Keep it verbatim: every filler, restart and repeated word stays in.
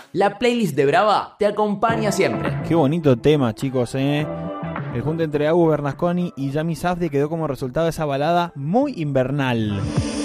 La playlist de Brava te acompaña siempre. Qué bonito tema, chicos, ¿eh? El junte entre Agus Bernasconi y Yami Safdie quedó como resultado de esa balada muy invernal.